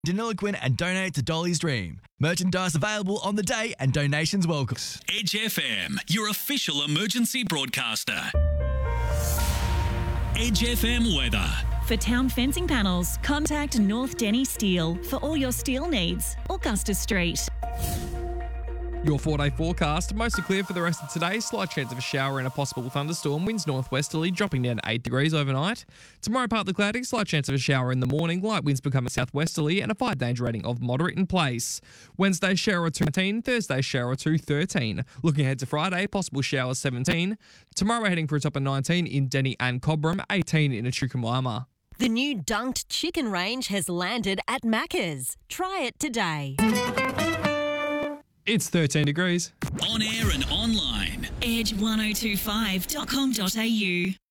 Deniliquin and donate to Dolly's Dream. Merchandise available on the day and donations welcome. Edge FM, your official emergency broadcaster. Edge FM weather. For town fencing panels, contact North Denny Steel for all your steel needs. Augusta Street. Your 4-day forecast, mostly clear for the rest of today. Slight chance of a shower and a possible thunderstorm. Winds northwesterly, dropping down to 8 degrees overnight. Tomorrow, partly cloudy, slight chance of a shower in the morning. Light winds becoming southwesterly and a fire danger rating of moderate in place. Wednesday, shower or 2, 13. Thursday, shower or 2, 13. Looking ahead to Friday, possible showers 17. Tomorrow, heading for a top of 19 in Denny and Cobram, 18 in Echukamwama. The new dunked chicken range has landed at Macca's. Try it today. It's 13 degrees. On air and online. Edge1025.com.au